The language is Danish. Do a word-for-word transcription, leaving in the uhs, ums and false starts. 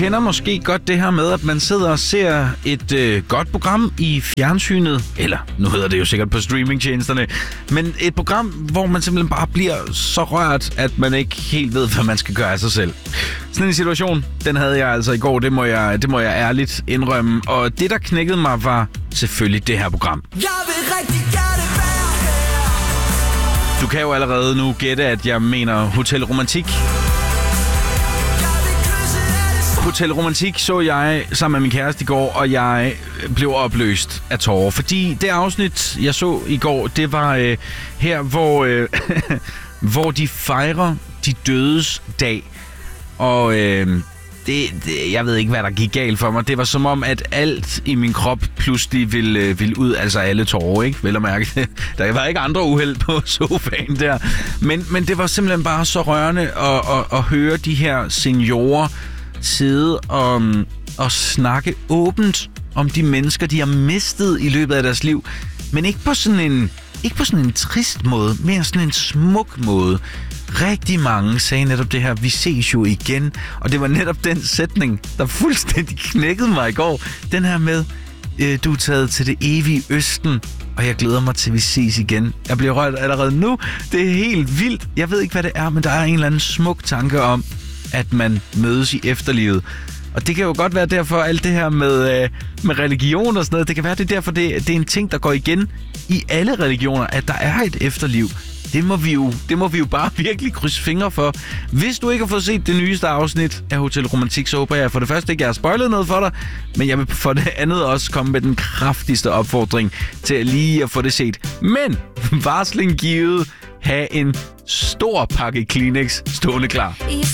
kender måske godt det her med, at man sidder og ser et øh, godt program i fjernsynet, eller nu hedder det jo sikkert på streamingtjenesterne, men et program, hvor man simpelthen bare bliver så rørt, at man ikke helt ved, hvad man skal gøre af sig selv. Sådan en situation, den havde jeg altså i går, det må jeg, det må jeg ærligt indrømme, og det, der knækkede mig, var selvfølgelig det her program. Jeg vil rigtig gerne være her. Du kan jo allerede nu gætte, at jeg mener Hotel Romantik. Hotel Romantik så jeg sammen med min kæreste i går, og jeg blev opløst af tårer. Fordi det afsnit, jeg så i går, det var øh, her, hvor, øh, hvor de fejrer de dødes dag. Og øh, det, det, jeg ved ikke, hvad der gik galt for mig. Det var som om, at alt i min krop pludselig ville, øh, ville ud. Altså alle tårer, ikke? Vel at mærke. Der var ikke andre uheld på sofaen der. Men, men det var simpelthen bare så rørende at, at, at høre de her seniorer sidde og, og snakke åbent om de mennesker, de har mistet i løbet af deres liv. Men ikke på sådan en, ikke på sådan en trist måde, mere sådan en smuk måde. Rigtig mange sagde netop det her, vi ses jo igen. Og det var netop den sætning, der fuldstændig knækkede mig i går. Den her med, øh, du er taget til det evige østen, og jeg glæder mig til, at vi ses igen. Jeg bliver rørt allerede nu. Det er helt vildt. Jeg ved ikke, hvad det er, men der er en eller anden smuk tanke om, at man mødes i efterlivet. Og det kan jo godt være derfor, alt det her med, øh, med religion og sådan noget, det kan være, det er derfor, det, det er en ting, der går igen i alle religioner, at der er et efterliv. Det må vi jo, det må vi jo bare virkelig krydse fingre for. Hvis du ikke har fået set det nyeste afsnit af Hotel Romantik, så håber jeg for det første ikke, jeg har spoilet noget for dig, men jeg vil for det andet også komme med den kraftigste opfordring til lige at få det set. Men varsling givet, have en stor pakke Kleenex stående klar.